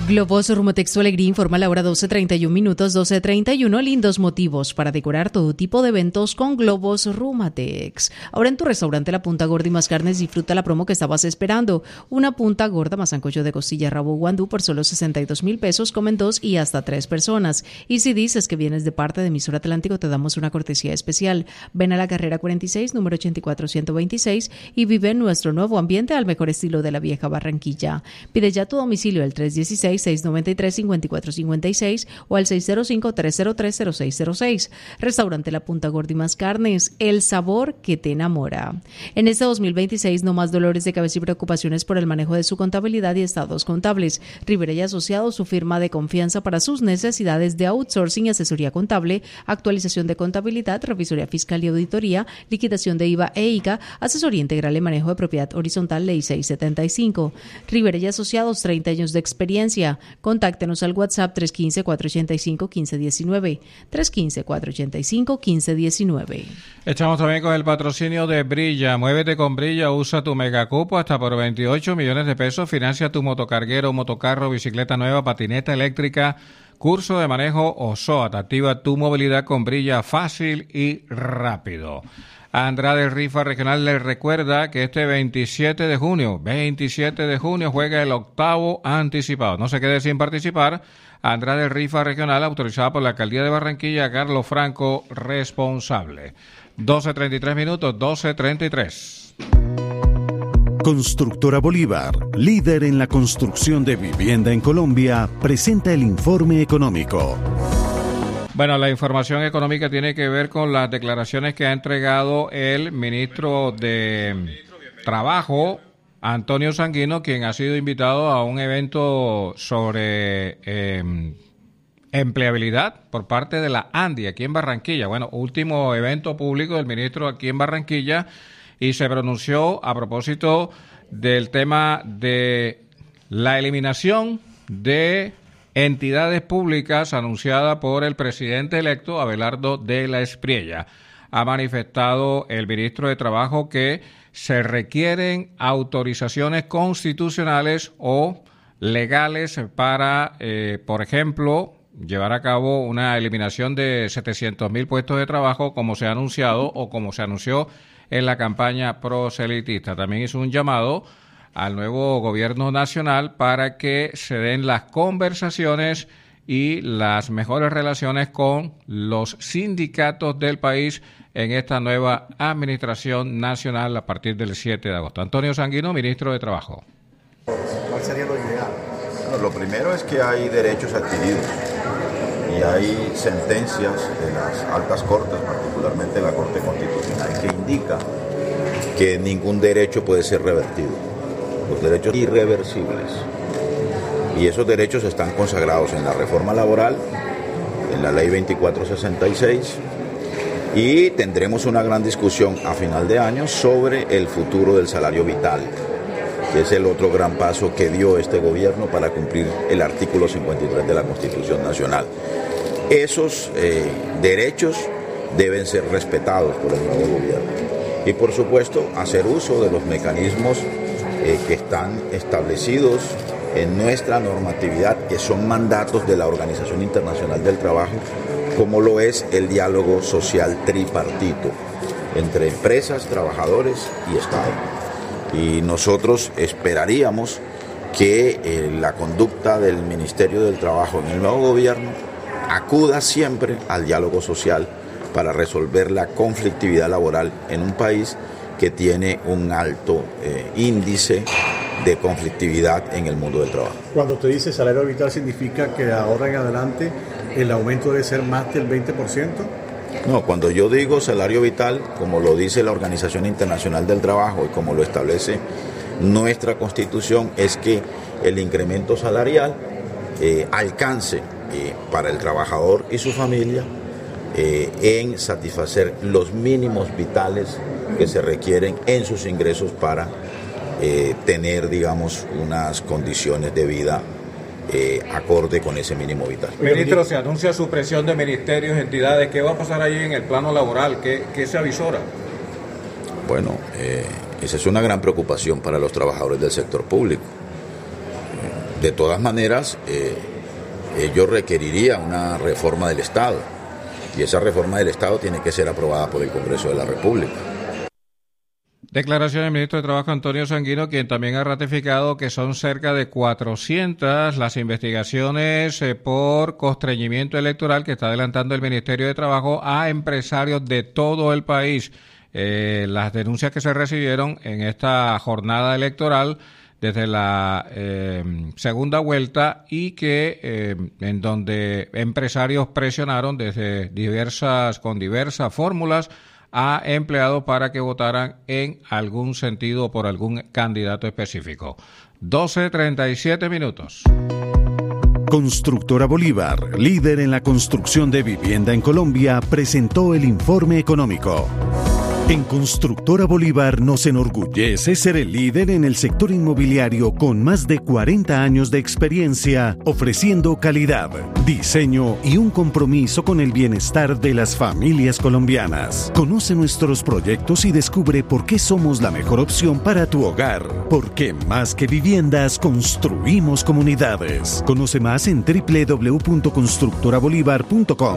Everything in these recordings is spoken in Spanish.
Globos Rumotex Alegría informa a la hora 12:31, 12:31. Lindos motivos para decorar todo tipo de eventos con Globos Rumotex. Ahora en tu restaurante La Punta Gorda y Más Carnes disfruta la promo que estabas esperando. Una punta gorda más sancocho de costilla rabo guandú por solo 62,000 pesos. Comen 2 y hasta 3 personas. Y si dices que vienes de parte de Emisora Atlántico, te damos una cortesía especial. Ven a la carrera 46, número 84126 y vive en nuestro nuevo ambiente al mejor estilo de la vieja Barranquilla. Pide ya tu domicilio al 316-693-5456 o al 605-303-0606. Restaurante La Punta Gorda y Más Carnes, el sabor que te enamora. En este 2026, no más dolores de cabeza y preocupaciones por el manejo de su contabilidad y estados contables. Rivera y Asociados, su firma de confianza para sus necesidades de outsourcing y asesoría contable, actualización de contabilidad, revisoría fiscal y auditoría, liquidación de IVA e ICA, asesoría integral en manejo de propiedad horizontal, ley 675. Rivera y Asociados, 30 años de experiencia. Contáctenos al WhatsApp 315-485-1519, 315-485-1519. Estamos también con el patrocinio de Brilla. Muévete con Brilla, usa tu megacupo hasta por 28 millones de pesos, financia tu motocarguero, motocarro, bicicleta nueva, patineta eléctrica, curso de manejo o SOAT. Activa tu movilidad con Brilla fácil y rápido. Andrade Rifa Regional les recuerda que este 27 de junio juega el octavo anticipado. No se quede sin participar. Andrade Rifa Regional, autorizada por la Alcaldía de Barranquilla, Carlos Franco, responsable. 12:33, 12:33. Constructora Bolívar, líder en la construcción de vivienda en Colombia, presenta el informe económico. Bueno, la información económica tiene que ver con las declaraciones que ha entregado el ministro de Trabajo, Antonio Sanguino, quien ha sido invitado a un evento sobre empleabilidad por parte de la ANDI aquí en Barranquilla. Bueno, último evento público del ministro aquí en Barranquilla, y se pronunció a propósito del tema de la eliminación de entidades públicas anunciada por el presidente electo Abelardo de la Espriella. Ha manifestado el ministro de Trabajo que se requieren autorizaciones constitucionales o legales para, por ejemplo, llevar a cabo una eliminación de 700,000 puestos de trabajo, como se ha anunciado o como se anunció en la campaña proselitista. También hizo un llamado al nuevo gobierno nacional para que se den las conversaciones y las mejores relaciones con los sindicatos del país en esta nueva administración nacional a partir del 7 de agosto. Antonio Sanguino, ministro de Trabajo. ¿Cuál sería lo ideal? Bueno, lo primero es que hay derechos adquiridos y hay sentencias de las altas cortes, particularmente la Corte Constitucional, que indica que ningún derecho puede ser revertido. Los derechos irreversibles, y esos derechos están consagrados en la reforma laboral, en la ley 2466, y tendremos una gran discusión a final de año sobre el futuro del salario vital, que es el otro gran paso que dio este gobierno para cumplir el artículo 53 de la Constitución Nacional. Esos derechos deben ser respetados por el nuevo gobierno y, por supuesto, hacer uso de los mecanismos que están establecidos en nuestra normatividad, que son mandatos de la Organización Internacional del Trabajo, como lo es el diálogo social tripartito entre empresas, trabajadores y Estado. Y nosotros esperaríamos que la conducta del Ministerio del Trabajo en el nuevo gobierno acuda siempre al diálogo social para resolver la conflictividad laboral en un país que tiene un alto índice de conflictividad en el mundo del trabajo. Cuando usted dice salario vital, ¿significa que de ahora en adelante el aumento debe ser más del 20%? No, cuando yo digo salario vital, como lo dice la Organización Internacional del Trabajo y como lo establece nuestra Constitución, es que el incremento salarial alcance para el trabajador y su familia en satisfacer los mínimos vitales que se requieren en sus ingresos para tener, digamos, unas condiciones de vida acorde con ese mínimo vital. Ministro, se anuncia supresión de ministerios, entidades. ¿Qué va a pasar allí en el plano laboral? ¿Qué se avisora? Bueno, esa es una gran preocupación para los trabajadores del sector público. De todas maneras, ello requeriría una reforma del Estado, y esa reforma del Estado tiene que ser aprobada por el Congreso de la República. Declaración del ministro de Trabajo Antonio Sanguino, quien también ha ratificado que son cerca de 400 las investigaciones por constreñimiento electoral que está adelantando el Ministerio de Trabajo a empresarios de todo el país. Las denuncias que se recibieron en esta jornada electoral desde la segunda vuelta y que en donde empresarios presionaron con diversas fórmulas a empleados para que votaran en algún sentido por algún candidato específico. 12:37 minutos. Constructora Bolívar, líder en la construcción de vivienda en Colombia, presentó el informe económico. En Constructora Bolívar nos enorgullece ser el líder en el sector inmobiliario con más de 40 años de experiencia, ofreciendo calidad, diseño y un compromiso con el bienestar de las familias colombianas. Conoce nuestros proyectos y descubre por qué somos la mejor opción para tu hogar. Porque más que viviendas, construimos comunidades. Conoce más en www.constructorabolívar.com.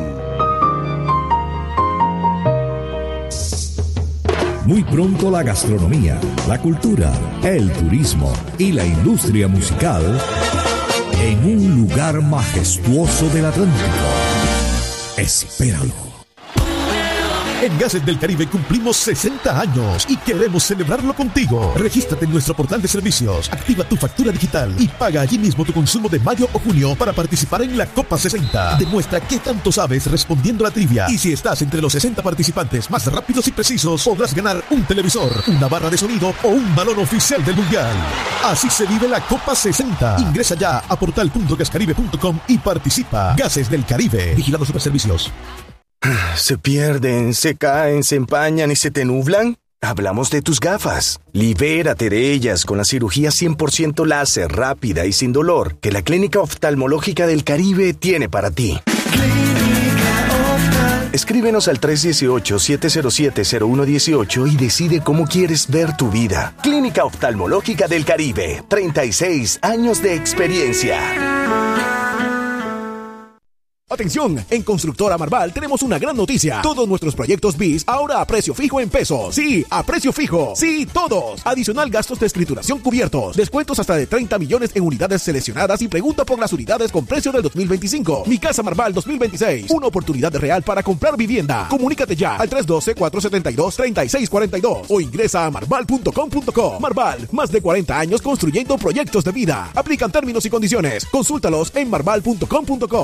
Muy pronto la gastronomía, la cultura, el turismo y la industria musical en un lugar majestuoso del Atlántico. Espéralo. En Gases del Caribe cumplimos 60 años y queremos celebrarlo contigo. Regístrate en nuestro portal de servicios, activa tu factura digital y paga allí mismo tu consumo de mayo o junio para participar en la Copa 60. Demuestra qué tanto sabes respondiendo la trivia. Y si estás entre los 60 participantes más rápidos y precisos, podrás ganar un televisor, una barra de sonido o un balón oficial del Mundial. Así se vive la Copa 60. Ingresa ya a portal.gascaribe.com y participa. Gases del Caribe. Vigilando Superservicios. ¿Se pierden, se caen, se empañan y se te nublan? Hablamos de tus gafas. Libérate de ellas con la cirugía 100% láser, rápida y sin dolor que la Clínica Oftalmológica del Caribe tiene para ti. Escríbenos al 318-707-0118 y decide cómo quieres ver tu vida. Clínica Oftalmológica del Caribe. 36 años de experiencia. Atención, en Constructora Marval tenemos una gran noticia. Todos nuestros proyectos BIS ahora a precio fijo en pesos. Sí, a precio fijo. Sí, todos. Adicional gastos de escrituración cubiertos. Descuentos hasta de 30 millones en unidades seleccionadas y pregunta por las unidades con precio del 2025. Mi Casa Marval 2026. Una oportunidad real para comprar vivienda. Comunícate ya al 312-472-3642 o ingresa a marval.com.co. Marval, más de 40 años construyendo proyectos de vida. Aplican términos y condiciones. Consúltalos en marval.com.co.